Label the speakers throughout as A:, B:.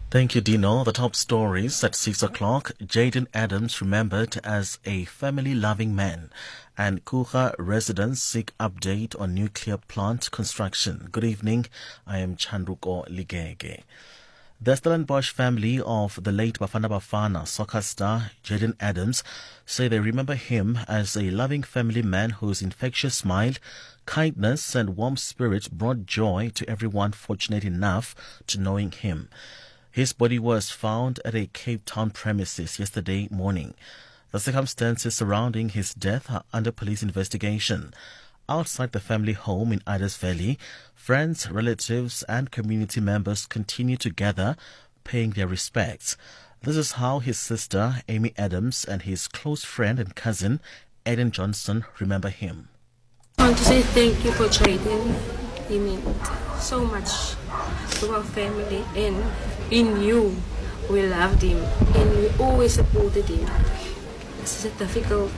A: Thank you, Dino. The top stories at 6 o'clock. Jaden Adams remembered as a family-loving man, and Kuha residents seek update on nuclear plant construction. Good evening. I am Chandruko Ligege. The Stellenbosch family of the late Bafana Bafana soccer star Jaden Adams say they remember him as a loving family man whose infectious smile, kindness and warm spirit brought joy to everyone fortunate enough to knowing him. His body was found at a Cape Town premises yesterday morning. The circumstances surrounding his death are under police investigation. Outside the family home in Ida's Valley, friends, relatives and community members continue to gather, paying their respects. This is how his sister, Amy Adams, and his close friend and cousin, Eden Johnson, remember him.
B: I want to say thank you for Jaden. He meant so much to our family, and in you, we loved him and we always supported him. This is a difficult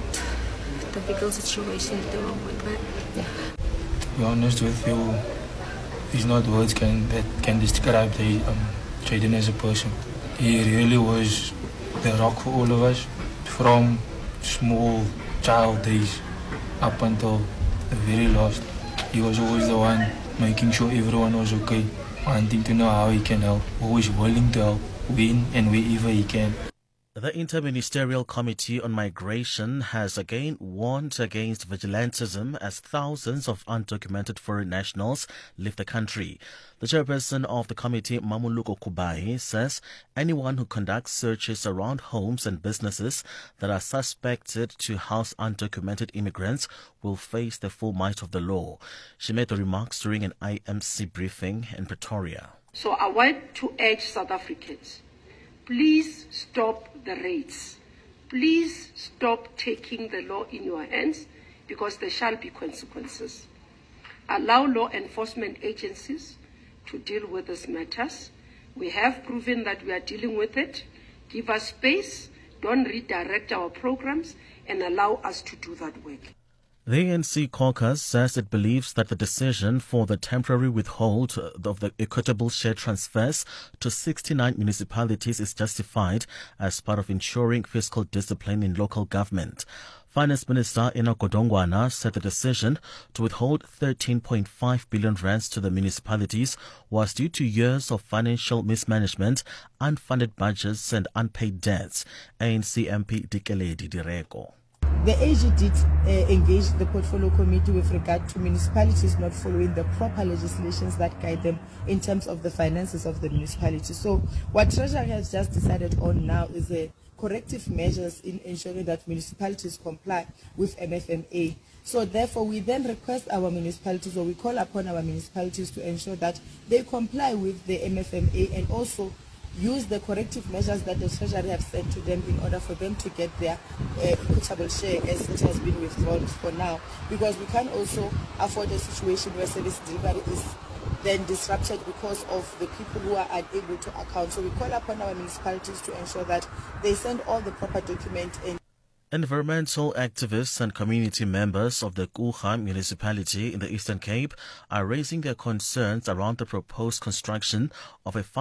B: situation at the moment, but yeah.
C: To be honest with you, there's not words that can describe Jaden as a person. He really was the rock for all of us, from small child days up until the very last. He was always the one making sure everyone was okay, wanting to know how he can help, always willing to help when and wherever he can.
A: The Interministerial Committee on Migration has again warned against vigilantism as thousands of undocumented foreign nationals leave the country. The chairperson of the committee, Mamuluko Kubai, says anyone who conducts searches around homes and businesses that are suspected to house undocumented immigrants will face the full might of the law. She made the remarks during an IMC briefing in Pretoria.
D: So I want to urge South Africans, please stop the raids. Please stop taking the law in your hands, because there shall be consequences. Allow law enforcement agencies to deal with these matters. We have proven that we are dealing with it. Give us space, don't redirect our programs, and allow us to do that work.
A: The ANC caucus says it believes that the decision for the temporary withhold of the equitable share transfers to 69 municipalities is justified as part of ensuring fiscal discipline in local government. Finance Minister Enoch Godongwana said the decision to withhold 13.5 billion rands to the municipalities was due to years of financial mismanagement, unfunded budgets and unpaid debts. ANC MP Dikeledi Direko.
E: The AG did engage the portfolio committee with regard to municipalities not following the proper legislations that guide them in terms of the finances of the municipality. So what Treasury has just decided on now is a corrective measures in ensuring that municipalities comply with MFMA. So therefore we then request our municipalities, or we call upon our municipalities to ensure that they comply with the MFMA and also use the corrective measures that the Treasury have sent to them in order for them to get their equitable share as it has been withdrawn for now. Because we can also afford a situation where service delivery is then disrupted because of the people who are unable to account. So we call upon our municipalities to ensure that they send all the proper documents in.
A: Environmental activists and community members of the Kuha municipality in the Eastern Cape are raising their concerns around the proposed construction of a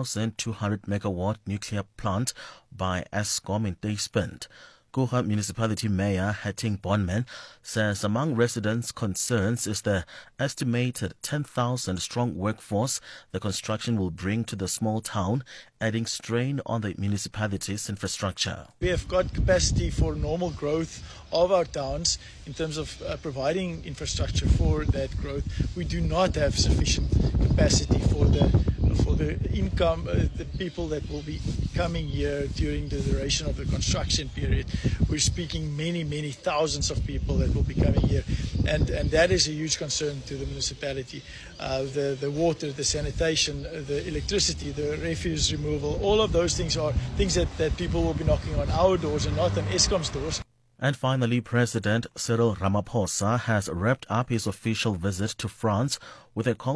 A: 5,200 megawatt nuclear plant by Eskom in Duisburg. Kuha Municipality Mayor Hatting Bonman says among residents' concerns is the estimated 10,000 strong workforce the construction will bring to the small town, adding strain on the municipality's infrastructure.
F: We have got capacity for normal growth of our towns in terms of providing infrastructure for that growth. We do not have sufficient capacity for the income, the people that will be coming here during the duration of the construction period. We're speaking many thousands of people that will be coming here, and that is a huge concern to the municipality. The water, the sanitation, the electricity, the refuse removal, all of those things are things that people will be knocking on our doors and not on Eskom's doors.
A: And finally, President Cyril Ramaphosa has wrapped up his official visit to France with a call